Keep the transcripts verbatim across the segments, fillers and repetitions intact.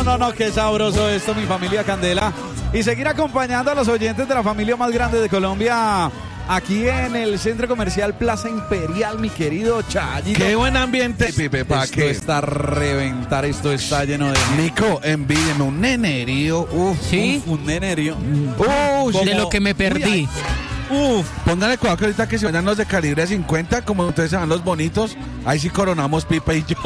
no, no, qué sabroso esto, mi familia Candela. Y seguir acompañando a los oyentes de la familia más grande de Colombia, aquí en el Centro Comercial Plaza Imperial, mi querido Chayito. Qué buen ambiente, Pipe, ¿para Esto qué? está a reventar, esto está lleno de... Nico, envídeme un nenerío. Uf, ¿Sí? Un, un nenerio. Uf, De lo que me perdí. uf. Póngale cuidado que ahorita que se vayan los de calibre cincuenta, como ustedes se van los bonitos, ahí sí coronamos Pipe y yo.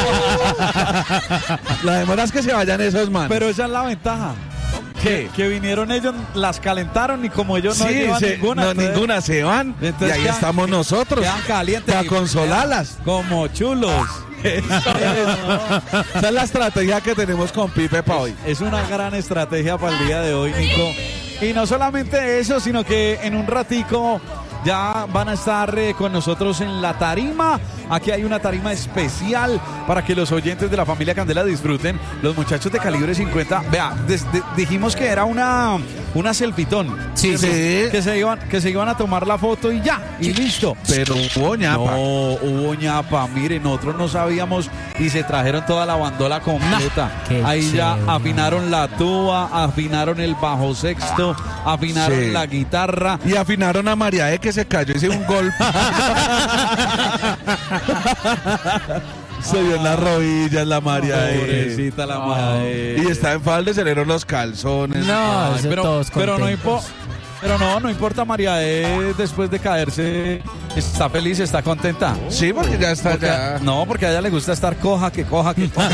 La demora es que se vayan esos manos. Pero esa es la ventaja. ¿Qué? Que vinieron ellos, las calentaron y como ellos no Sí, llevan se- ninguna. no, entonces- ninguna se van. entonces y ahí quedan- estamos nosotros. Quedan calientes. Para y- consolarlas. Como chulos. Esa es la estrategia que tenemos con Pipe para hoy. Es una gran estrategia para el día de hoy, Nico. Y no solamente eso, sino que en un ratico ya van a estar eh, con nosotros en la tarima. Aquí hay una tarima especial para que los oyentes de la familia Candela disfruten. Los muchachos de calibre cincuenta. Vea, des- de- dijimos que era una, una selfitón. Sí, que, sí. se- que se iban, que se iban a tomar la foto y ya, y listo. Pero hubo ñapa. No, hubo ñapa. Miren, nosotros no sabíamos y se trajeron toda la bandola completa. Qué Ahí ya chévere. afinaron la tuba, afinaron el bajo sexto, afinaron Sí. la guitarra. Y afinaron a María E que se cayó, hice un golpe. Se dio en las rodillas la María E. Pobrecita la madre. Y está en falda, se le dieron los calzones. No, Ay, eso pero, todos pero no contentos. importa. Pero no, no importa, María E, después de caerse, está feliz, está contenta. Sí, porque ya está Porque- ya. no, porque a ella le gusta estar coja, que coja, que coja.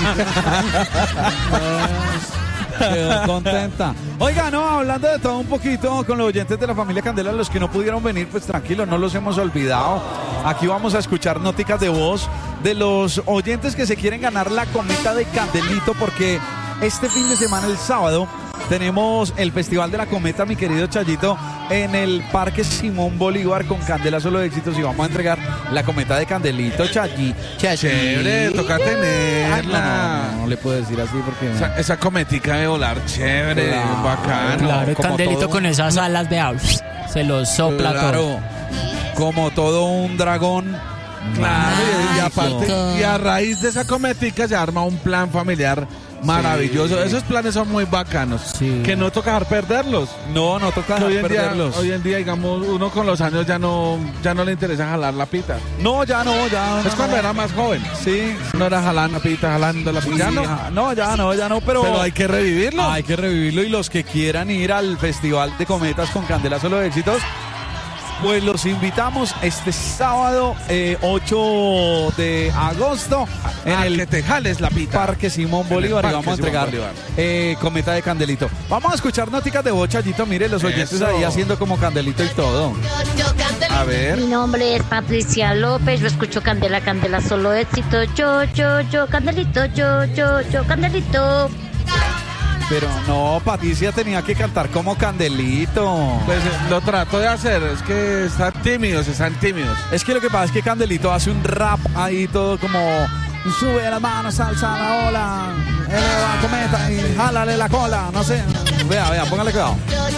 Quedó contenta. Oiga, no, hablando de todo un poquito con los oyentes de la familia Candela, los que no pudieron venir, pues tranquilos, no los hemos olvidado. Aquí vamos a escuchar noticas de voz de los oyentes que se quieren ganar la cometa de Candelito, porque este fin de semana, el sábado, tenemos el Festival de la Cometa, mi querido Chayito, en el Parque Simón Bolívar con Candela Solo Éxitos, y vamos a entregar la cometa de Candelito, Chayi. Chévere, toca Ay, no, tenerla. no, no, no le puedo decir así porque... Esa, esa cometica de volar, chévere, Claro, bacano. Claro, como Candelito todo. con esas alas, vea, se los sopla todo. Claro, como todo un dragón. Claro, y, y Mágico. aparte, y a raíz de esa cometica se arma un plan familiar maravilloso. Sí. Esos planes son muy bacanos. Sí. Que no toca dejar perderlos. No, no toca Que hoy en día, perderlos. hoy en día, digamos, uno con los años ya no, ya no le interesa jalar la pita. No, ya no, ya. Es no, cuando no. era más joven. Sí. No era jalando la pita, jalando la pita. Ya Sí, no. ajá. No, ya no, ya no, pero... Pero hay que revivirlo. Hay que revivirlo, y los que quieran ir al Festival de Cometas con Candela Solo Éxitos, pues los invitamos este sábado eh, ocho de agosto en A el que te jales la pita. Parque Simón En el Bolívar, y Parque vamos a Simón entregar Bolívar. eh, cometa de Candelito. Vamos a escuchar noticas de voz, Chayito. Mire, los oyentes Eso. ahí haciendo como Candelito y todo. A ver. Mi nombre es Patricia López, yo escucho Candela, Candela Solo Éxito, yo, yo, yo, Candelito, yo, yo, yo, Candelito. Pero no, Patricia tenía que cantar como Candelito. Pues eh, lo trato de hacer, es que están tímidos, están tímidos. Es que lo que pasa es que Candelito hace un rap ahí todo como... Sube las manos, alza la ola, eleva la cometa y jálale la cola, no sé. Vea, vea, póngale cuidado.